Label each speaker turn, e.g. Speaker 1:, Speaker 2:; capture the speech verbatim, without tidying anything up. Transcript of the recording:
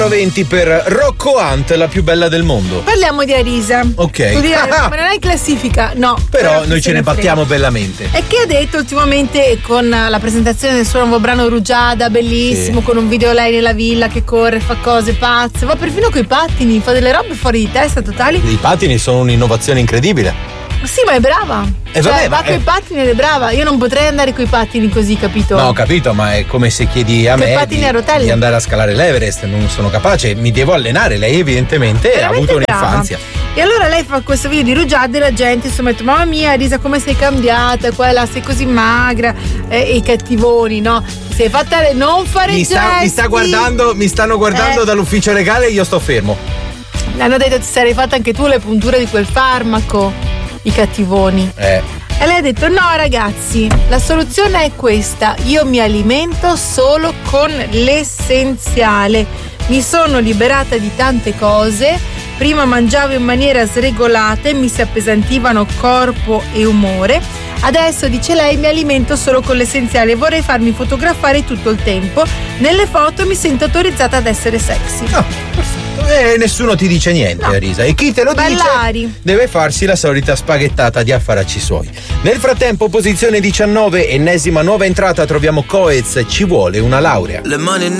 Speaker 1: venti per Rocco Hunt, la più bella del mondo.
Speaker 2: Parliamo di Arisa.
Speaker 1: Ok.
Speaker 2: Tu direi, ma non hai classifica? No.
Speaker 1: Però,
Speaker 2: però
Speaker 1: noi ce ne battiamo bellamente.
Speaker 2: E che ha detto ultimamente con la presentazione del suo nuovo brano Rugiada, bellissimo, sì, con un video lei nella villa che corre, fa cose pazze, va perfino coi pattini, fa delle robe fuori di testa totali.
Speaker 1: I pattini sono un'innovazione incredibile.
Speaker 2: Sì, ma è brava.
Speaker 1: Eh,
Speaker 2: cioè,
Speaker 1: vabbè,
Speaker 2: va
Speaker 1: ma
Speaker 2: coi
Speaker 1: è...
Speaker 2: pattini ed è brava. Io non potrei andare coi pattini così, capito?
Speaker 1: No, ho capito, ma è come se chiedi a
Speaker 2: Coi
Speaker 1: me
Speaker 2: pattini
Speaker 1: di,
Speaker 2: a rotelle.
Speaker 1: di andare a scalare l'Everest. Non sono capace, mi devo allenare. Lei evidentemente
Speaker 2: veramente
Speaker 1: ha avuto
Speaker 2: brava.
Speaker 1: un'infanzia.
Speaker 2: E allora lei fa questo video di Rugiada e la gente insomma ha detto: mamma mia Arisa, come sei cambiata, qua e là sei così magra, eh, e i cattivoni, no? Sei fatta, non fare
Speaker 1: mi sta,
Speaker 2: gesti.
Speaker 1: mi sta guardando, mi stanno guardando
Speaker 2: eh.
Speaker 1: dall'ufficio legale e io sto fermo.
Speaker 2: Hanno detto: ti sarei fatta anche tu le punture di quel farmaco, i cattivoni.
Speaker 1: Eh.
Speaker 2: E lei ha detto: no ragazzi, la soluzione è questa, io mi alimento solo con l'essenziale, mi sono liberata di tante cose, prima mangiavo in maniera sregolata e mi si appesantivano corpo e umore, adesso, dice lei, mi alimento solo con l'essenziale, vorrei farmi fotografare tutto il tempo, nelle foto mi sento autorizzata ad essere sexy.
Speaker 1: Oh, perfetto. E nessuno ti dice niente,
Speaker 2: no.
Speaker 1: Arisa, e chi te lo
Speaker 2: Ballari.
Speaker 1: dice deve farsi la solita spaghettata di affaracci suoi. Nel frattempo, posizione diciannove, ennesima nuova entrata, troviamo Coez, Ci vuole una laurea.
Speaker 3: Le mani